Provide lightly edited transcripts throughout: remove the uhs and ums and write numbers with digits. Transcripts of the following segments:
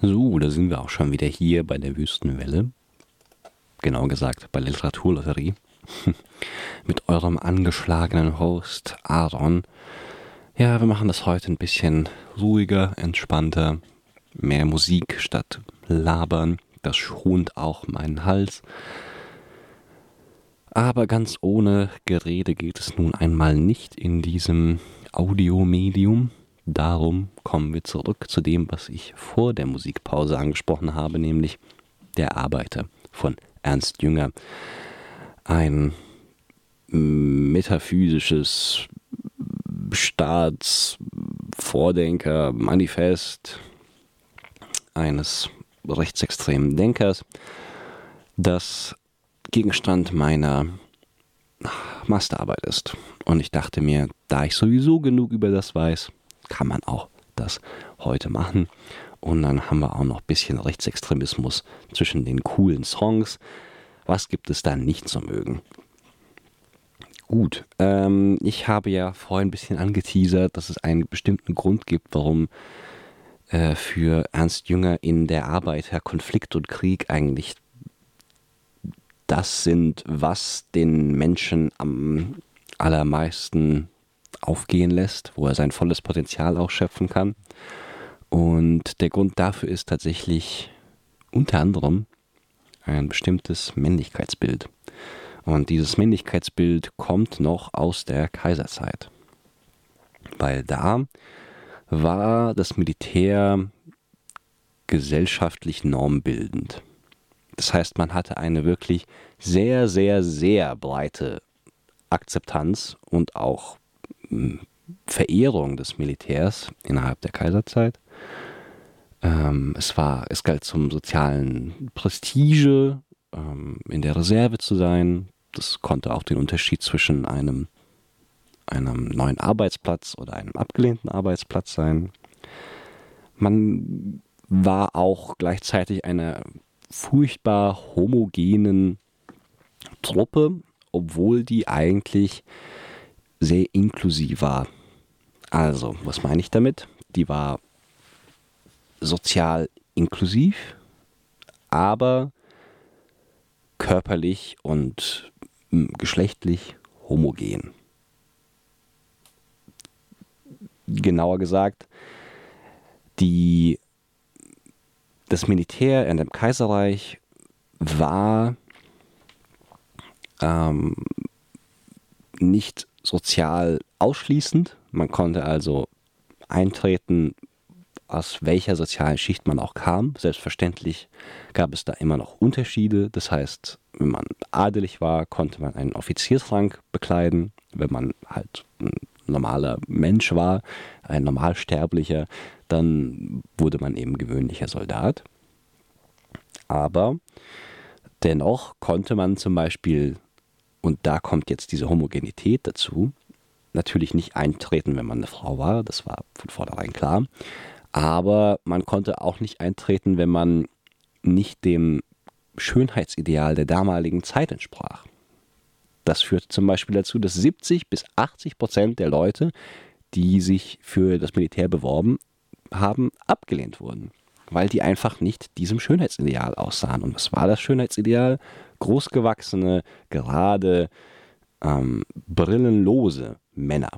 So, da sind wir auch schon wieder hier bei der Wüstenwelle. Genau gesagt, bei der Literaturlotterie. Mit eurem angeschlagenen Host Aaron. Ja, wir machen das heute ein bisschen ruhiger, entspannter. Mehr Musik statt Labern. Das schont auch meinen Hals. Aber ganz ohne Gerede geht es nun einmal nicht in diesem Audiomedium. Darum kommen wir zurück zu dem, was ich vor der Musikpause angesprochen habe, nämlich Der Arbeiter von Ernst Jünger. Ein metaphysisches Staatsvordenker, Manifest eines rechtsextremen Denkers, das Gegenstand meiner Masterarbeit ist. Und ich dachte mir, da ich sowieso genug über das weiß, kann man auch das heute machen. Und dann haben wir auch noch ein bisschen Rechtsextremismus zwischen den coolen Songs. Was gibt es da nicht zu mögen? Gut, ich habe ja vorhin ein bisschen angeteasert, dass es einen bestimmten Grund gibt, warum für Ernst Jünger in Der Arbeiter Konflikt und Krieg eigentlich das sind, was den Menschen am allermeisten aufgehen lässt, wo er sein volles Potenzial ausschöpfen kann. Und der Grund dafür ist tatsächlich unter anderem ein bestimmtes Männlichkeitsbild. Und dieses Männlichkeitsbild kommt noch aus der Kaiserzeit. Weil da war das Militär gesellschaftlich normbildend. Das heißt, man hatte eine wirklich sehr, sehr, sehr breite Akzeptanz und auch Verehrung des Militärs innerhalb der Kaiserzeit. Es galt zum sozialen Prestige, in der Reserve zu sein. Das konnte auch den Unterschied zwischen einem neuen Arbeitsplatz oder einem abgelehnten Arbeitsplatz sein. Man war auch gleichzeitig einer furchtbar homogenen Truppe, obwohl die eigentlich sehr inklusiv war. Also, was meine ich damit? Die war sozial inklusiv, aber körperlich und geschlechtlich homogen. Genauer gesagt, das Militär in dem Kaiserreich war nicht sozial ausschließend. Man konnte also eintreten, aus welcher sozialen Schicht man auch kam. Selbstverständlich gab es da immer noch Unterschiede. Das heißt, wenn man adelig war, konnte man einen Offiziersrang bekleiden. Wenn man halt ein normaler Mensch war, ein Normalsterblicher, dann wurde man eben gewöhnlicher Soldat. Aber dennoch konnte man zum Beispiel, und da kommt jetzt diese Homogenität dazu, natürlich nicht eintreten, wenn man eine Frau war, das war von vornherein klar. Aber man konnte auch nicht eintreten, wenn man nicht dem Schönheitsideal der damaligen Zeit entsprach. Das führte zum Beispiel dazu, dass 70-80% der Leute, die sich für das Militär beworben haben, abgelehnt wurden, weil die einfach nicht diesem Schönheitsideal aussahen. Und was war das Schönheitsideal? Großgewachsene, gerade, brillenlose Männer.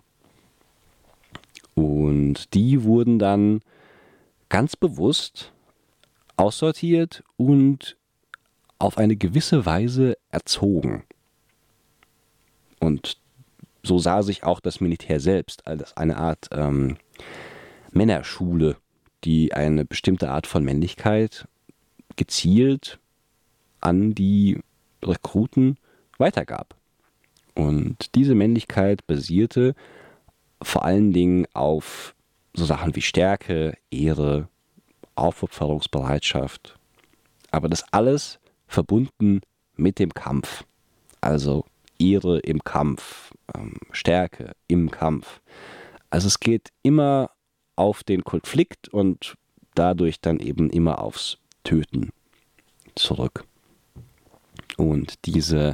Und die wurden dann ganz bewusst aussortiert und auf eine gewisse Weise erzogen. Und so sah sich auch das Militär selbst als eine Art Männerschule, die eine bestimmte Art von Männlichkeit gezielt an die Rekruten weitergab. Und diese Männlichkeit basierte vor allen Dingen auf so Sachen wie Stärke, Ehre, Aufopferungsbereitschaft. Aber das alles verbunden mit dem Kampf. Also Ehre im Kampf, Stärke im Kampf. Also es geht immer auf den Konflikt und dadurch dann eben immer aufs Töten zurück. Und diese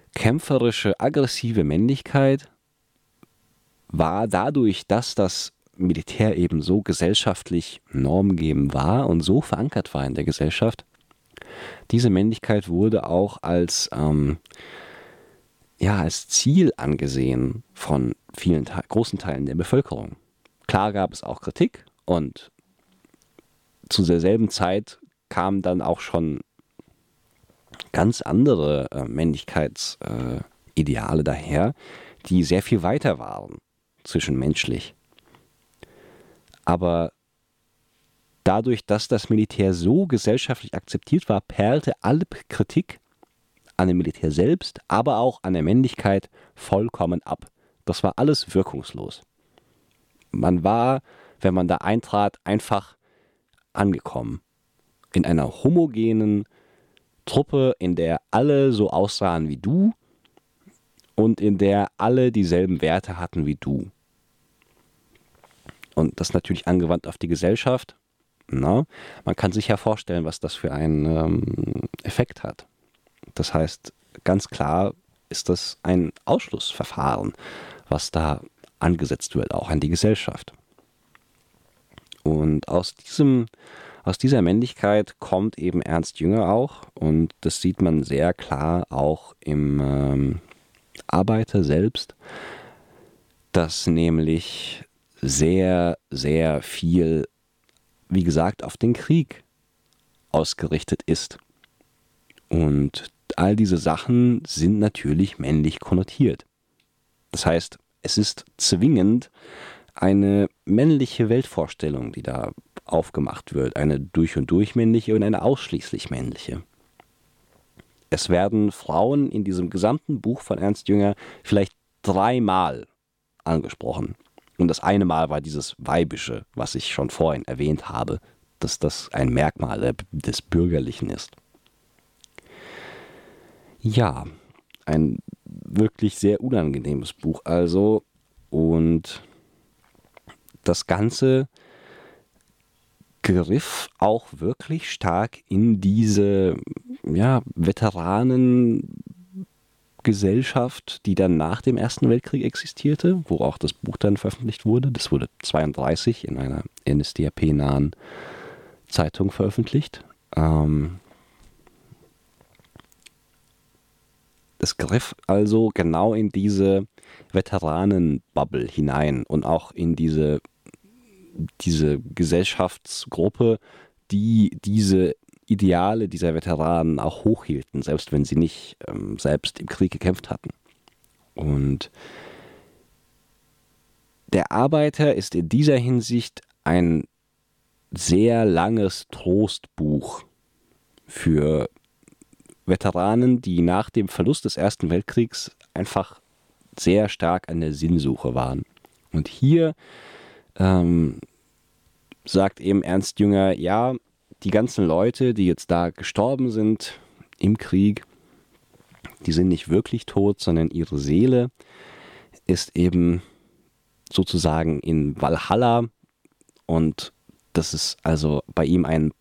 kämpferische, aggressive Männlichkeit war dadurch, dass das Militär eben so gesellschaftlich normgebend war und so verankert war in der Gesellschaft, diese Männlichkeit wurde auch als Ziel angesehen von vielen großen Teilen der Bevölkerung. Klar gab es auch Kritik und zu derselben Zeit kamen dann auch schon ganz andere Männlichkeitsideale daher, die sehr viel weiter waren zwischenmenschlich. Aber dadurch, dass das Militär so gesellschaftlich akzeptiert war, perlte alle Kritik an dem Militär selbst, aber auch an der Männlichkeit vollkommen ab. Das war alles wirkungslos. Man war, wenn man da eintrat, einfach angekommen. In einer homogenen Truppe, in der alle so aussahen wie du und in der alle dieselben Werte hatten wie du. Und das natürlich angewandt auf die Gesellschaft. Na, man kann sich ja vorstellen, was das für einen Effekt hat. Das heißt, ganz klar ist das ein Ausschlussverfahren, was da angesetzt wird, auch an die Gesellschaft. Und aus dieser Männlichkeit kommt eben Ernst Jünger auch. Und das sieht man sehr klar auch im Arbeiter selbst, dass nämlich sehr, sehr viel, wie gesagt, auf den Krieg ausgerichtet ist. Und all diese Sachen sind natürlich männlich konnotiert. Das heißt, es ist zwingend eine männliche Weltvorstellung, die da aufgemacht wird. Eine durch und durch männliche und eine ausschließlich männliche. Es werden Frauen in diesem gesamten Buch von Ernst Jünger vielleicht 3-mal angesprochen. Und das eine Mal war dieses Weibische, was ich schon vorhin erwähnt habe, dass das ein Merkmal des Bürgerlichen ist. Ja, ein wirklich sehr unangenehmes Buch also. Und das Ganze griff auch wirklich stark in diese Veteranengesellschaft, die dann nach dem Ersten Weltkrieg existierte, wo auch das Buch dann veröffentlicht wurde. Das wurde 1932 in einer NSDAP-nahen Zeitung veröffentlicht. Es griff also genau in diese Veteranenbubble hinein und auch in diese Gesellschaftsgruppe, die diese Ideale dieser Veteranen auch hochhielten, selbst wenn sie nicht selbst im Krieg gekämpft hatten. Und der Arbeiter ist in dieser Hinsicht ein sehr langes Trostbuch für Veteranen, die nach dem Verlust des Ersten Weltkriegs einfach sehr stark an der Sinnsuche waren. Und hier sagt eben Ernst Jünger, ja, die ganzen Leute, die jetzt da gestorben sind im Krieg, die sind nicht wirklich tot, sondern ihre Seele ist eben sozusagen in Valhalla und das ist also bei ihm ein